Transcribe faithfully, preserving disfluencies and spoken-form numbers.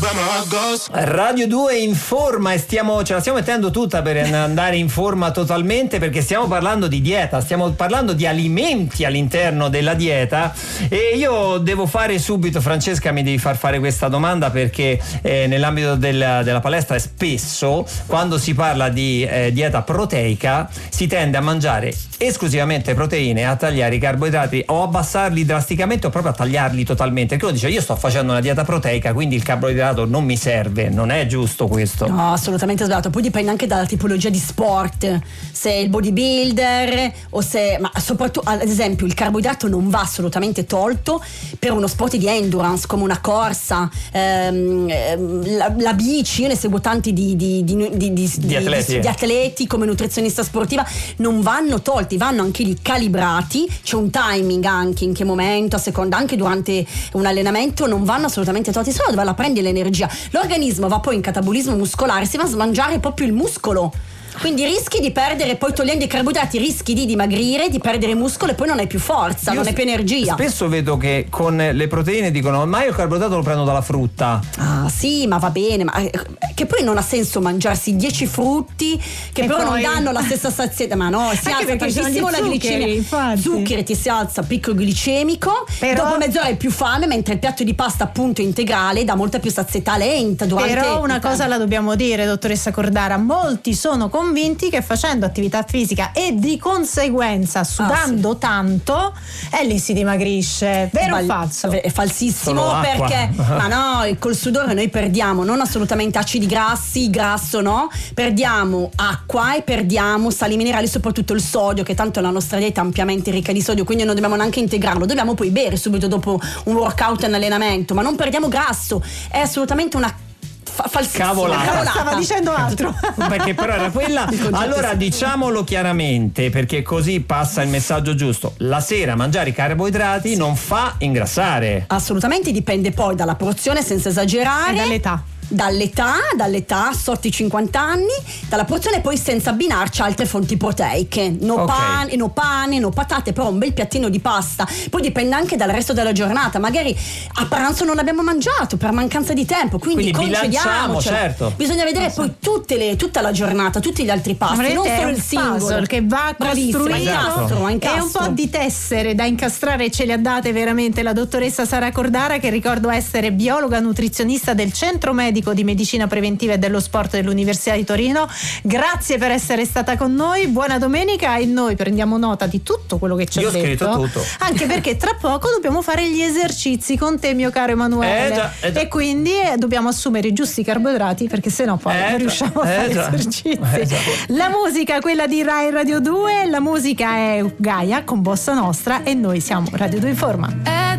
Radio due in forma, e stiamo, ce la stiamo mettendo tutta per andare in forma totalmente, perché stiamo parlando di dieta, stiamo parlando di alimenti all'interno della dieta. E io devo fare subito, Francesca, mi devi far fare questa domanda, perché eh, nell'ambito della, della palestra spesso, quando si parla di eh, dieta proteica, si tende a mangiare esclusivamente proteine, a tagliare i carboidrati o abbassarli drasticamente o proprio a tagliarli totalmente, perché uno dice io sto facendo una dieta proteica quindi il carboidrato non mi serve. Non è giusto questo. No, assolutamente sbagliato. Poi dipende anche dalla tipologia di sport, se è il bodybuilder o se, ma soprattutto, ad esempio, il carboidrato non va assolutamente tolto per uno sport di endurance come una corsa, ehm, la, la bici. Io ne seguo tanti di, di, di, di, di, di, atleti. di, di atleti come nutrizionista sportiva. Non vanno tolti, vanno anche lì calibrati, c'è un timing anche in che momento, a seconda, anche durante un allenamento non vanno assolutamente tolti, sennò dove la prendi l'energia? L'organismo va poi in catabolismo muscolare, si va a smangiare proprio il muscolo. Quindi rischi di perdere, poi togliendo i carboidrati rischi di dimagrire, di perdere muscolo e poi non hai più forza, io non hai più energia. Spesso vedo che con le proteine dicono ma io il carboidrato lo prendo dalla frutta. Ah sì, ma va bene, ma che poi non ha senso mangiarsi dieci frutti che e però poi... non danno la stessa sazietà, ma no, si alza tantissimo la glicemia, infatti. Zuccheri, ti si alza picco glicemico, però... dopo mezz'ora hai più fame, mentre il piatto di pasta appunto integrale dà molta più sazietà lenta durante. Però una cosa la dobbiamo dire, dottoressa Cordara, molti sono convinti che facendo attività fisica e di conseguenza sudando ah, sì. tanto e lì si dimagrisce. Vero Sbagli- o falso? È falsissimo, perché ma no, col sudore noi perdiamo non assolutamente acidi grassi, grasso no, perdiamo acqua e perdiamo sali minerali, soprattutto il sodio, che tanto la nostra dieta è ampiamente ricca di sodio, quindi non dobbiamo neanche integrarlo, dobbiamo poi bere subito dopo un workout e un allenamento, ma non perdiamo grasso. È assolutamente una falsissima cavolata. cavolata. Stava dicendo altro perché però era quella. Allora diciamolo chiaramente, perché così passa il messaggio giusto: la sera mangiare i carboidrati sì. non fa ingrassare. Assolutamente, dipende poi dalla porzione, senza esagerare, e dall'età dall'età, dall'età sotto i cinquanta anni, dalla porzione, poi senza abbinarci altre fonti proteiche, no okay. pane, no pane, no patate, però un bel piattino di pasta. Poi dipende anche dal resto della giornata, magari a pranzo non abbiamo mangiato per mancanza di tempo, quindi, quindi concediamocelo. Certo. Bisogna vedere esatto. poi tutte le, tutta la giornata, tutti gli altri pasti, Avrete non solo un il singolo che va costruito esatto. e un po' di tessere da incastrare ce le ha date veramente la dottoressa Sara Cordara, che ricordo essere biologa nutrizionista del Centro Medico di Medicina Preventiva e dello Sport dell'Università di Torino. Grazie per essere stata con noi, buona domenica, e noi prendiamo nota di tutto quello che ci ha detto. Io ho scritto tutto, anche perché tra poco dobbiamo fare gli esercizi con te, mio caro Emanuele, eh già, eh già. e quindi eh, dobbiamo assumere i giusti carboidrati, perché sennò poi eh non riusciamo a eh fare già. esercizi. Eh la musica, quella di Rai Radio due, la musica è Gaia con Bossa Nostra e noi siamo Radio due in forma.